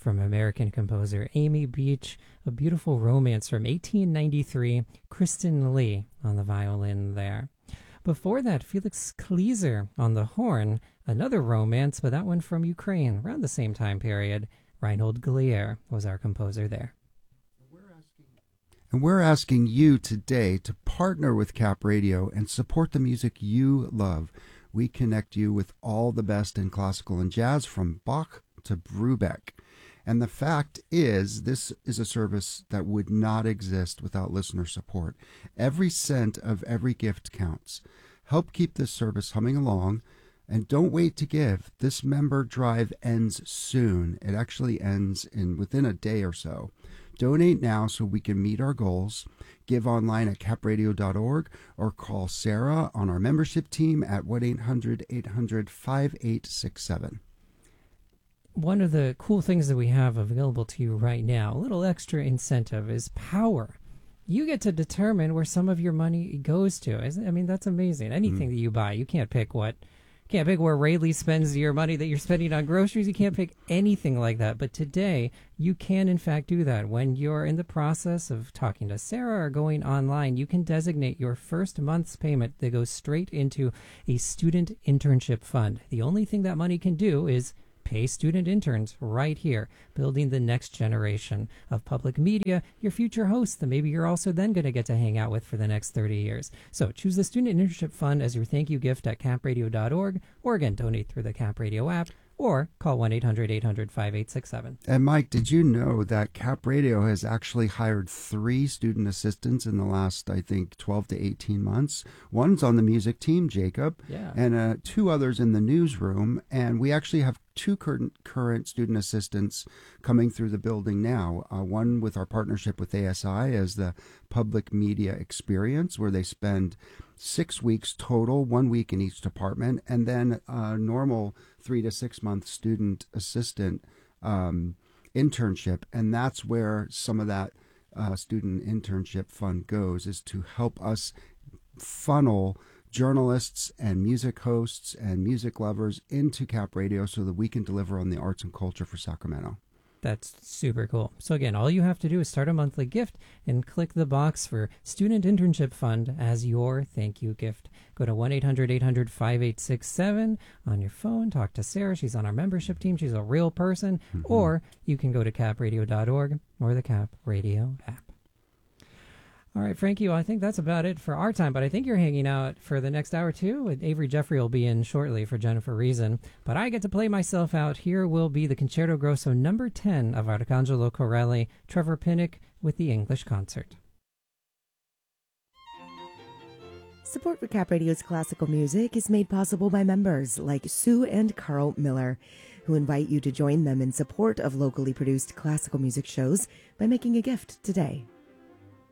from American composer Amy Beach, a beautiful romance from 1893, Kristen Lee on the violin there. Before that, Felix Kleeser on the horn, another romance, but that one from Ukraine, around the same time period. Reinhold Glier was our composer there. And we're asking you today to partner with Cap Radio and support the music you love. We connect you with all the best in classical and jazz, from Bach to Brubeck. And the fact is, this is a service that would not exist without listener support. Every cent of every gift counts. Help keep this service humming along, and don't wait to give. This member drive ends soon. It actually ends within a day or so. Donate now so we can meet our goals. Give online at capradio.org or call Sarah on our membership team at 1-800-800-5867. One of the cool things that we have available to you right now, a little extra incentive, is power. You get to determine where some of your money goes to. I mean, that's amazing. Anything that you buy, you can't pick where Rayleigh spends your money that you're spending on groceries. You can't pick anything like that. But today, you can, in fact, do that. When you're in the process of talking to Sarah or going online, you can designate your first month's payment that goes straight into a student internship fund. The only thing that money can do is pay student interns right here, building the next generation of public media, your future hosts that maybe you're also then going to get to hang out with for the next 30 years. So choose the Student Internship Fund as your thank you gift at capradio.org, or again, donate through the Cap Radio app, or call 1-800-800-5867. And Mike, did you know that Cap Radio has actually hired 3 student assistants in the last, I think, 12 to 18 months? One's on the music team, Jacob, and 2 others in the newsroom. And we actually have 2 current student assistants coming through the building now. One with our partnership with ASI as the Public Media Experience, where they spend 6 weeks total, 1 week in each department, and then a normal 3 to 6 month student assistant internship. And that's where some of that student internship fund goes, is to help us funnel journalists and music hosts and music lovers into Cap Radio so that we can deliver on the arts and culture for Sacramento. That's super cool. So again, all you have to do is start a monthly gift and click the box for Student Internship Fund as your thank you gift. Go to 1-800-800-5867 on your phone. Talk to Sarah. She's on our membership team. She's a real person. Or you can go to capradio.org or the Cap Radio app. All right, Frankie, well, I think that's about it for our time, but I think you're hanging out for the next hour, too. Avery Jeffrey will be in shortly for Jennifer Reason, but I get to play myself out. Here will be the Concerto Grosso number 10 of Arcangelo Corelli, Trevor Pinnock with the English Concert. Support for Cap Radio's classical music is made possible by members like Sue and Carl Miller, who invite you to join them in support of locally produced classical music shows by making a gift today.